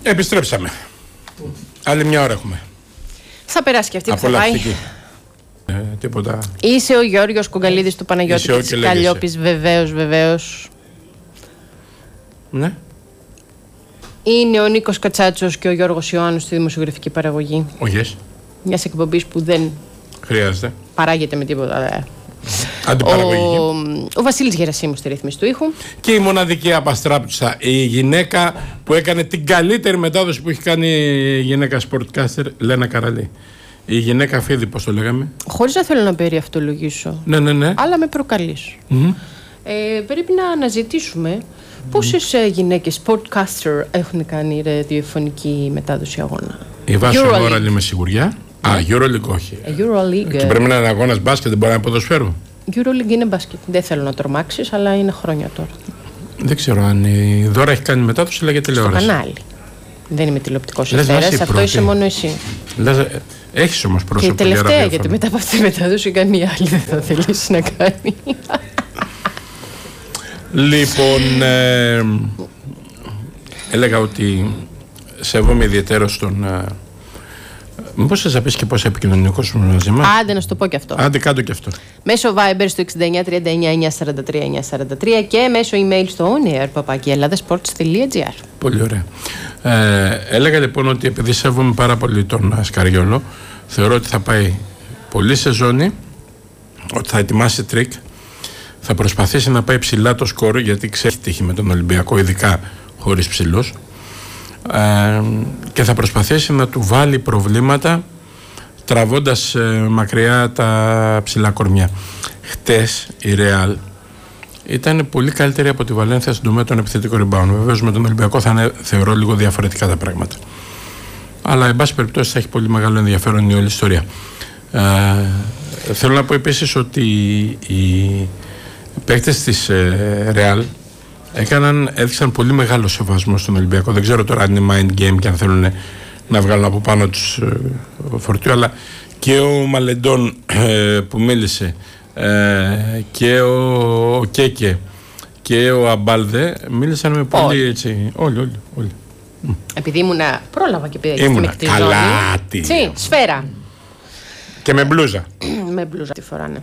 Επιστρέψαμε. Άλλη μια ώρα έχουμε. Θα περάσει και αυτή που θα πάει. Τίποτα. Είσαι ο Γιώργος Κουγκαλίδης του Παναγιώτη Καλλιόπης, βεβαίως. Ναι. Είναι ο Νίκος Κατσάτσος και ο Γιώργος Ιωάννου στη δημοσιογραφική παραγωγή. Μιας εκπομπής που δεν χρειάζεται. Παράγεται με τίποτα. Αντιπαραγωγική. Ο Βασίλης Γερασίμου στη ρύθμιση του ήχου. Και η μοναδική απαστράπτουσα, η γυναίκα που έκανε την καλύτερη μετάδοση που έχει κάνει η γυναίκα sportcaster, Λένα Καραλή. Η γυναίκα Φίδη, πώς το λέγαμε. Χωρίς να θέλω να περιαυτολογήσω. Ναι. Αλλά με προκαλείς. Πρέπει να αναζητήσουμε πόσες γυναίκες sportcaster έχουν κάνει ραδιοφωνική μετάδοση αγώνα. Η Βάση Αγόραλη με σιγουριά. Euroleague όχι. Euroleague. Και πρέπει να είναι αγώνας μπάσκετ, δεν μπορεί να είναι ποδοσφαίρου. Euroleague είναι μπάσκετ. Δεν θέλω να τρομάξεις, αλλά είναι χρόνια τώρα. Δεν ξέρω αν η Δώρα έχει κάνει μετάδοση, αλλά για τηλεόραση. Στο κανάλι. Δεν είμαι τηλεοπτικός ευθέρας, αυτό είσαι μόνο εσύ. Έχεις όμως πρόσωπο. Και τελευταία, γιατί μετά από αυτή τη μετάδοση κανεί άλλη δεν θα θελήσει να κάνει. Λοιπόν, έλεγα ότι σέβομαι ιδιαίτερα τον. Μήπως θες να πεις και πώς επικοινωνικός σου μαζί μας. Άντε να σου το πω και αυτό. Άντε κάτω και αυτό. Μέσω Viber στο 6939-943-943 και μέσω email στο onair@elladasports.gr. Πολύ ωραία. Έλεγα λοιπόν ότι επειδή σέβομαι πάρα πολύ τον Σκαριόλο, θεωρώ ότι θα πάει πολύ σεζόνι, ότι θα ετοιμάσει τρίκ, θα προσπαθήσει να πάει ψηλά το σκορ, γιατί ξέρει τύχει με τον Ολυμπιακό, ειδικά χωρίς ψηλούς, και θα προσπαθήσει να του βάλει προβλήματα τραβώντας μακριά τα ψηλά κορμιά. Χτες η Ρεάλ ήταν πολύ καλύτερη από τη Βαλένθια στον τομέα των επιθετικών rebound. Βεβαίως με τον Ολυμπιακό θα είναι, θεωρώ, λίγο διαφορετικά τα πράγματα. Αλλά εν πάση περιπτώσει θα έχει πολύ μεγάλο ενδιαφέρον η όλη ιστορία. Θέλω να πω επίσης ότι οι παίκτες της Ρεάλ έδειξαν πολύ μεγάλο σεβασμό στον Ολυμπιακό. Δεν ξέρω τώρα αν είναι mind game και αν θέλουν να βγάλουν από πάνω τους φορτίο, αλλά και ο Μαλεντών που μίλησε, και ο Κέκε και ο Αμπάλδε μίλησαν με πολύ έτσι. Όλοι. Επειδή πρόλαβα και πήγα ήμουνα καλά. Σφαίρα. Και με μπλούζα. Με μπλούζα τη φοράνε.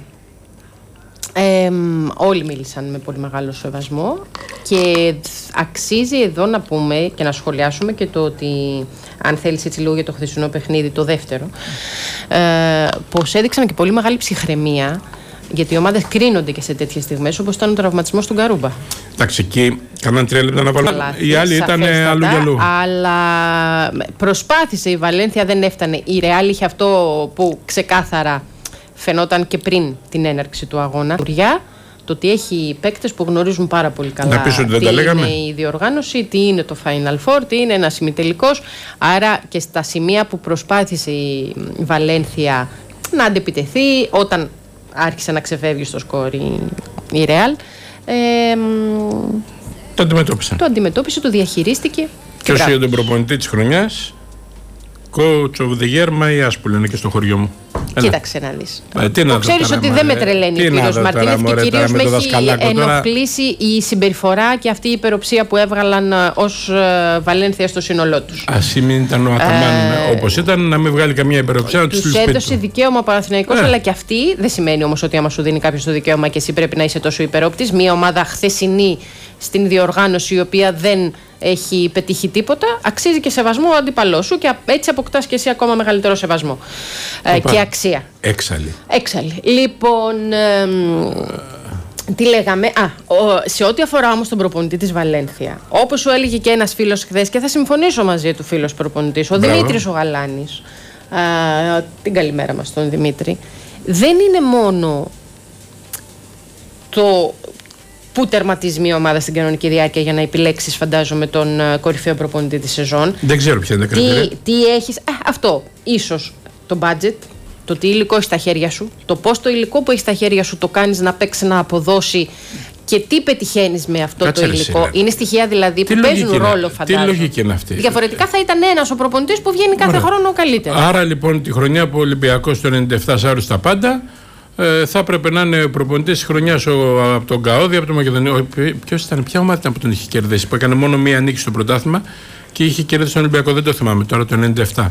Όλοι μίλησαν με πολύ μεγάλο σεβασμό και αξίζει εδώ να πούμε και να σχολιάσουμε και το ότι, αν θέλεις έτσι λίγο για το χθεσινό παιχνίδι, το δεύτερο, πως έδειξαν και πολύ μεγάλη ψυχραιμία, γιατί οι ομάδες κρίνονται και σε τέτοιες στιγμές, όπως ήταν ο τραυματισμός του Γκαρούμπα. Εντάξει, εκεί κάναν 3 λεπτά να βάλουν. Οι άλλοι ήταν αλλού για αλλού. Αλλά προσπάθησε η Βαλένθια, δεν έφτανε. Η Ρεάλ είχε αυτό που ξεκάθαρα φαινόταν και πριν την έναρξη του αγώνα. Το ότι έχει παίκτες που γνωρίζουν πάρα πολύ καλά τι είναι η διοργάνωση, τι είναι το Final Four, τι είναι ένας ημιτελικός. Άρα και στα σημεία που προσπάθησε η Βαλένθια να αντεπιτεθεί, όταν άρχισε να ξεφεύγει στο σκορ η Ρεάλ, το αντιμετώπισε, το διαχειρίστηκε. Ποιος είναι τον προπονητή της χρονιάς? Coach of the year, Μαϊάς που λένε και στο χωριό μου. Κοίταξε να δεις. Ξέρεις ότι δεν με τρελαίνει ο κύριος Μαρτίνεθ και κυρίως με έχει ενοχλήσει η συμπεριφορά και αυτή η υπεροψία που έβγαλαν ως Βαλένθια στο σύνολό τους. Ας μην ήταν ο Αταμάν όπως ήταν, να μην βγάλει καμία υπεροψία, να τους στείλει σπίτι του. Τους έδωσε δικαίωμα ο Παναθηναϊκός, αλλά και αυτή δεν σημαίνει όμως ότι άμα σου δίνει κάποιος το δικαίωμα και εσύ πρέπει να είσαι τόσο υπερόπτης. Μια ομάδα χθεσινή στην διοργάνωση, η οποία δεν έχει πετύχει τίποτα, αξίζει και σεβασμό ο αντίπαλός σου και έτσι αποκτάς και εσύ ακόμα μεγαλύτερο σεβασμό και αξία. Έξαλλη. Λοιπόν, τι λέγαμε? Σε ό,τι αφορά όμως τον προπονητή της Βαλένθια, όπως σου έλεγε και ένας φίλος χθες, και θα συμφωνήσω μαζί του φίλος προπονητής, ο Δημήτρης ο Γαλάνης, την καλημέρα μας τον Δημήτρη, δεν είναι μόνο το που τερματίζει μια ομάδα στην κανονική διάρκεια για να επιλέξεις, φαντάζομαι, τον κορυφαίο προπονητή της σεζόν. Δεν ξέρω ποια είναι τα κριτήρια. Τι έχεις, αυτό, ίσως το budget, το τι υλικό έχει στα χέρια σου, το πώς το υλικό που έχει στα χέρια σου το κάνεις να παίξει, να αποδώσει και τι πετυχαίνεις με αυτό το υλικό. Είναι στοιχεία δηλαδή που παίζουν ρόλο, φαντάζομαι. Τι λογική είναι αυτή? Διαφορετικά θα ήταν ένας ο προπονητής που βγαίνει κάθε χρόνο καλύτερα. Άρα λοιπόν τη χρονιά που ο Ολυμπιακός το 97 σάρωσε τα πάντα, θα έπρεπε να είναι προπονητής της χρονιάς από τον Καόδη, από τον Μακεδονίο. Ποιος ήταν, ποια ομάδα ήταν που τον είχε κερδίσει, που έκανε μόνο μία νίκη στο πρωτάθλημα και είχε κερδίσει τον Ολυμπιακό, δεν το θυμάμαι τώρα, το 97.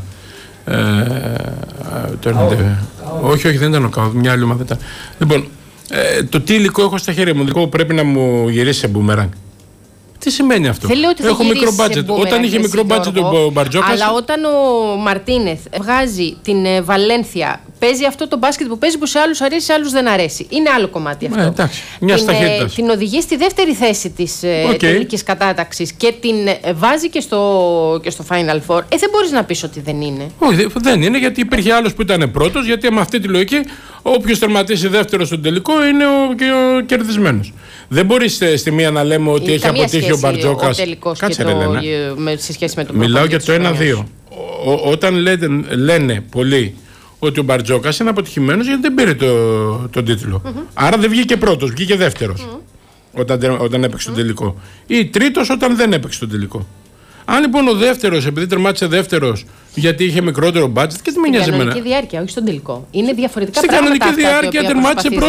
Όχι, δεν ήταν ο Καόδη, μια άλλη ομάδα ήταν. Λοιπόν, το τι υλικό έχω στα χέρια μου, υλικό πρέπει να μου γυρίσει σε μπούμεραγκ. Τι σημαίνει αυτό? Έχω μικρό μπάτζετ. Όταν είχε μικρό μπάτζετ ο Μπαρτζόκας. Αλλά όταν ο Μαρτίνεθ βγάζει την Βαλένθια, παίζει αυτό το μπάσκετ που παίζει που σε άλλους αρέσει, σε άλλους δεν αρέσει. Είναι άλλο κομμάτι αυτό. Εντάξει, μια σταχύτητα. Την οδηγεί στη δεύτερη θέση της τελικής κατάταξης και την βάζει και στο Final Four. Δεν μπορείς να πεις ότι δεν είναι. Όχι, δεν είναι, γιατί υπήρχε άλλος που ήταν πρώτος. Γιατί με αυτή τη λογική, όποιος τερματίσει δεύτερος στον τελικό είναι ο κερδισμένος. Δεν μπορεί στη μία να λέμε ότι έχει αποτύχει ο Μπαρτζόκας. Κάτσε, σε σχέση με τον μιλάω για το 1-2. Όταν λένε πολλοί ότι ο Μπαρτζόκας είναι αποτυχημένος γιατί δεν πήρε τον τίτλο. Άρα δεν βγήκε πρώτος, βγήκε δεύτερος όταν έπαιξε τον τελικό. Ή τρίτος όταν δεν έπαιξε τον τελικό. Αν λοιπόν ο δεύτερος, επειδή τερμάτισε δεύτερος, γιατί είχε μικρότερο μπάτζετ και δεν με νοιάζει εμένα. Στην κανονική διάρκεια, όχι στον τελικό. Είναι διαφορετικά στην πράγματα. Στην κανονική διάρκεια τερμάτισε πρώτος.